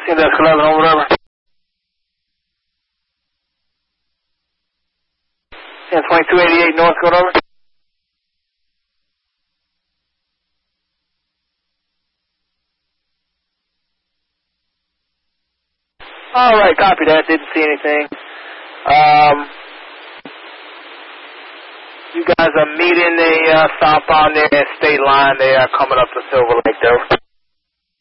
Desk 11, over, over. 2288 North, go over. All right, copy that. Didn't see anything. You guys are meeting the southbound there at State Line. They are coming up to Silver Lake there.